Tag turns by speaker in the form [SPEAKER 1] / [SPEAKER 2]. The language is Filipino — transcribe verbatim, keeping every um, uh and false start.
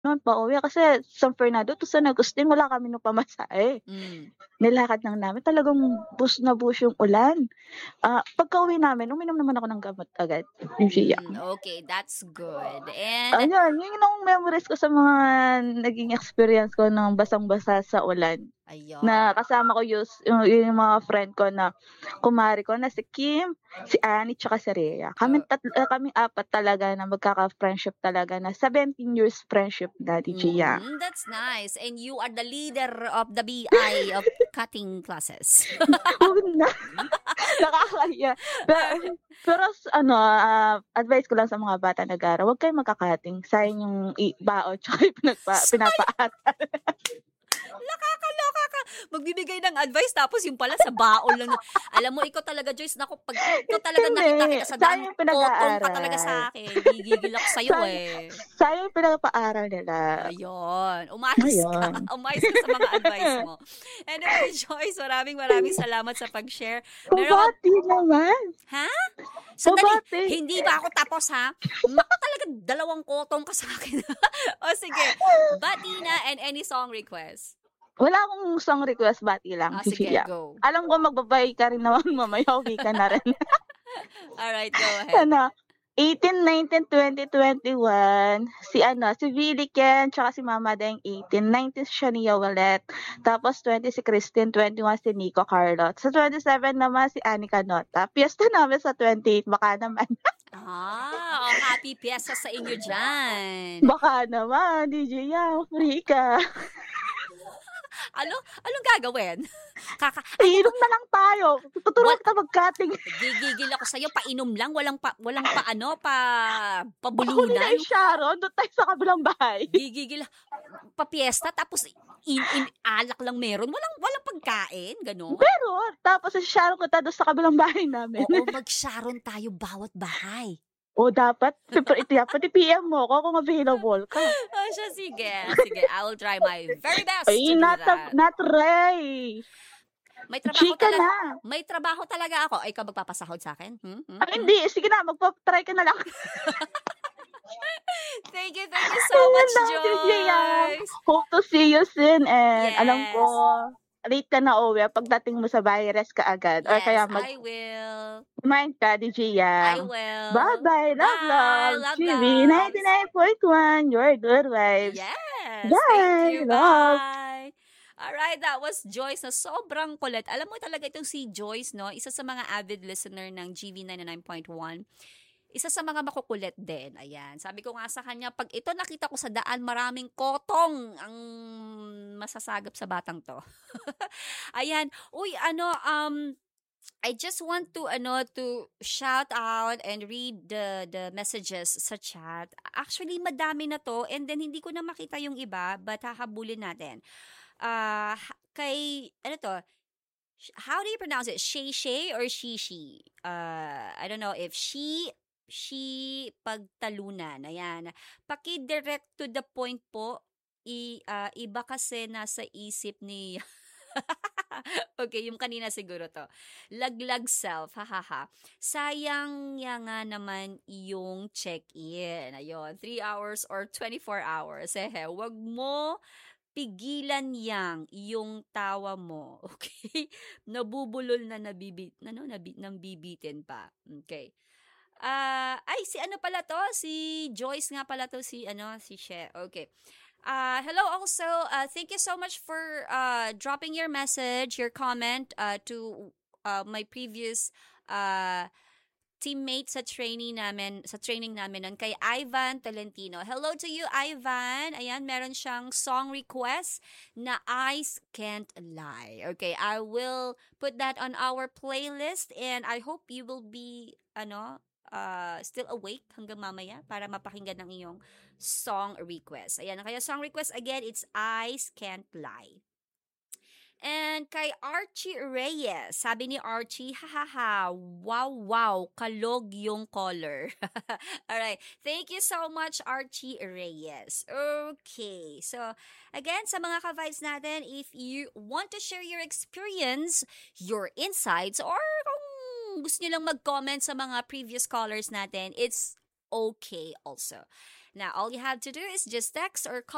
[SPEAKER 1] No'n pauwi kasi San Fernando to San Agustin wala kaming pamasahe.
[SPEAKER 2] Hmm.
[SPEAKER 1] Nilakad lang namin talagang buhos na buhos yung ulan. Ah, pagkauwi namin uminom naman ako ng gamot agad, Gia.
[SPEAKER 2] Hmm, okey that's good and
[SPEAKER 1] Ayun, yun yung memories ko sa mga naging experience ko ng basang-basa sa ulan. Na
[SPEAKER 2] Ayun.
[SPEAKER 1] kasama ko yus yu yung mga friend ko na kumare ko na si Kim, si Annie, tsaka si Rhea. Kaming
[SPEAKER 2] Oh.
[SPEAKER 1] tat kaming apat talaga na magkaka-friendship talaga na seventeen years friendship na, di Gia.
[SPEAKER 2] Mm, that's nice and you are the leader of the B-I of cutting classes.
[SPEAKER 1] Wag na, nakakahiya. Pe pero s ano, ah, advice ko lang sa mga batang nag-aaral, wag kayong magka-cutting sayang yung i baon tsaka yung pinagpa
[SPEAKER 2] Say
[SPEAKER 1] pinapaaral.
[SPEAKER 2] Nakakaloka ka, magbibigay ng advice tapos yun pala sa baon lang na alam mo ikaw talaga Joyce naku 'pag ikaw talaga nakita
[SPEAKER 1] Hindi,
[SPEAKER 2] kita sa daan
[SPEAKER 1] sayang yung
[SPEAKER 2] totong ka talaga
[SPEAKER 1] pinag-aaral.
[SPEAKER 2] sa'kin, gigigil ako sa'yo,
[SPEAKER 1] Sayang
[SPEAKER 2] eh.
[SPEAKER 1] sayang yung pinapaaral nila.
[SPEAKER 2] Ayun, umayos ka,
[SPEAKER 1] Ayun.
[SPEAKER 2] umayos ka sa mga advice mo. Anyway Joyce, maraming maraming salamat sa pag-share. Meron ka
[SPEAKER 1] Pabati naman.
[SPEAKER 2] Ha? Sandali,
[SPEAKER 1] Pabati.
[SPEAKER 2] hindi pa ako tapos, ha. Ma talaga dalawang kotong ka sa'kin. Oh, sige, bati na and any song request.
[SPEAKER 1] Wala akong song request, bati lang,
[SPEAKER 2] Ah, sige
[SPEAKER 1] Gia.
[SPEAKER 2] go.
[SPEAKER 1] Alam ko magba-bye ka rin naman mamaya uwi ka na rin.
[SPEAKER 2] Alright, go ahead.
[SPEAKER 1] Ano, eighteen, nineteen, twenty, twenty-one si ano, si Villy Ken tsaka si Mama Deng eighteen, nineteen si Shania Wallet, tapos twenty si Christine, twenty-one si Nico Carlo, sa twenty-seven naman si Anika Nota. Piyesta namin sa twenty-eight baka naman.
[SPEAKER 2] Ah, oh, happy piyesta sa inyo diyan.
[SPEAKER 1] Baka naman, di Gia, free ka.
[SPEAKER 2] Ano, anong gagawin? Kaka ano ba
[SPEAKER 1] Iinom na lang tayo, tuturuan
[SPEAKER 2] Wal
[SPEAKER 1] kita mag-cutting.
[SPEAKER 2] Gigigil ako sa'yo painom lang walang pa walang pa-ano, pa
[SPEAKER 1] Pakunin na
[SPEAKER 2] pabulunan.
[SPEAKER 1] yung Sharon, dun tayo sa kabilang bahay.
[SPEAKER 2] Gigigil pa-piyesta tapos in in alak lang meron, walang walang pagkain, gano'n?
[SPEAKER 1] Meron, tapos i-sha-Sharon kita dun sa kabilang bahay namin.
[SPEAKER 2] Oo, mag-Sharon tayo bawat bahay.
[SPEAKER 1] Oh, dapat siyempre i dapat i-P-M mo ko kung available ka.
[SPEAKER 2] Oh, siya sige, sige I will try my very best to
[SPEAKER 1] Ay,
[SPEAKER 2] do
[SPEAKER 1] not a
[SPEAKER 2] that.
[SPEAKER 1] not Ray.
[SPEAKER 2] May trabaho
[SPEAKER 1] Chika
[SPEAKER 2] tala
[SPEAKER 1] na.
[SPEAKER 2] may trabaho talaga ako, ikaw magpapasahod sa'kin? Hmm, hmm,
[SPEAKER 1] Ay
[SPEAKER 2] hmm?
[SPEAKER 1] hindi, sige na magpa-try ka na lang.
[SPEAKER 2] Thank you, thank you so
[SPEAKER 1] Ayun
[SPEAKER 2] much
[SPEAKER 1] lang, di Gia.
[SPEAKER 2] Joyce.
[SPEAKER 1] Hope to see you soon and alam ko
[SPEAKER 2] Yes.
[SPEAKER 1] late ka na uuwi, pagdating mo sa bahay rest ka agad or
[SPEAKER 2] Yes,
[SPEAKER 1] kaya mag
[SPEAKER 2] I will.
[SPEAKER 1] kumain ka, di
[SPEAKER 2] I
[SPEAKER 1] Gia.
[SPEAKER 2] will.
[SPEAKER 1] Ba-bye, love,
[SPEAKER 2] Bye,
[SPEAKER 1] love,
[SPEAKER 2] love,
[SPEAKER 1] G B
[SPEAKER 2] loves.
[SPEAKER 1] ninety-nine point one, your good vibes.
[SPEAKER 2] Yes, thank
[SPEAKER 1] Bye,
[SPEAKER 2] you,
[SPEAKER 1] love.
[SPEAKER 2] bye. Alright, that was Joyce na sobrang kulit. Alam mo talaga itong si Joyce 'no, isa sa mga avid listener ng G V ninety-nine point one. Isa sa mga makukulit din, ayan. Sabi ko nga sa kanya, 'pag ito nakita ko sa daan maraming kotong ang masasagap sa batang 'to. Ayan, uy ano, um, I just want to ano, to shout out and read the the messages sa chat. Actually madami na 'to and then hindi ko na makita yung iba, but hahabulin natin. Ah, ha kay ano 'to, sh how do you pronounce it? Shay Shay or Shishi? Uh, I don't know if she she pagtalunan, ayan. Paki-direct to the point po, i ah, iba kasi nasa isip ni okey, yung kanina siguro 'to. Laglag self, hahaha. Sayang ya nga naman iyong check-in, ayun. three hours or twenty-four hours, hehe. Wag mo pigilan yang iyong tawa mo, okey? Nabubulol na nabibi ano, nabi nambibitin pa, okey. Ah, ay si ano pala 'to, si Joyce nga pala 'to, si ano, si She, okey. Ah, hello also, uh, thank you so much for, uh, dropping your message, your comment, uh, to, uh, my previous, uh, teammate sa training namin sa training namin nun kay Ivan Tolentino. Hello to you, Ivan. Ayan, meron siyang song request na Eyes Can't Lie. Okay, I will put that on our playlist and I hope you will be ano, uh, still awake hanggang mamaya para mapakinggan ang iyong song request. Ayan, kaya song request again, it's Eyes Can't Lie. And kay Archie Reyes, sabi ni Archie, hahaha, wow, wow, kalog yung caller. Alright, thank you so much Archie Reyes. Okay, so again, sa mga ka-vibes natin, if you want to share your experience, your insights, or kung gusto nyo lang mag-comment sa mga previous callers natin, it's okay also. Now, all you have to do is just text or call